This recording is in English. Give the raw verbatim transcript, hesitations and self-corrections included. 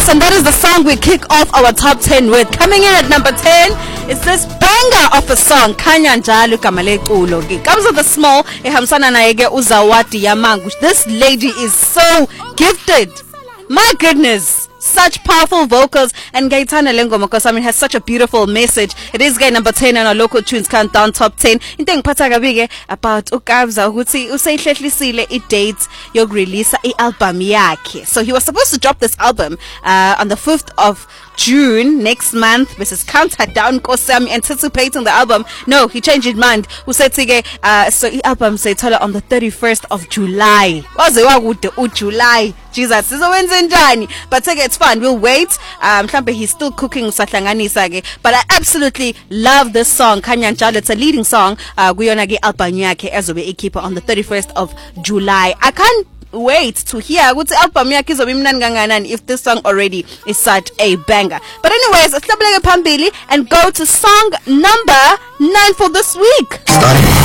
Yes, and that is the song we kick off our top ten with. Coming in at number ten is this banger of a song, Khanya Njalo Igama leculo. It comes with a small ehambisana naye ke uZawadi Yamangu. This lady is so gifted. My goodness. Such powerful vocals, and Gaitana Lengoma, because I mean, has such a beautiful message. It is guy number ten on our local tunes countdown top ten. Into ngiphatha bige about uKabza ukuthi useyihlehlisile i-date yokurelease i-album yakhe. So he was supposed to drop this album uh, on the fifth of June next month. This is countdown Kosami, anticipating the album. No, he changed his mind. Usethi uh so i-album sayithola on the thirty-first of July. Waze wakude uJuly. Jesus, sizowenza njani? But take it's fine. We'll wait. Um, mhlambe he's still cooking usahlanganisa ke. But I absolutely love this song, Khanya Njalo. It's a leading song. Uh, kuyona ke album yakhe ezobe ikhipha on the thirty-first of July. I can't wait to hear ukuthi album yakhe izobe imnandi kanganani if this song already is such a banger. But anyways, sihlabeleke phambili and go to song number nine for this week. Starting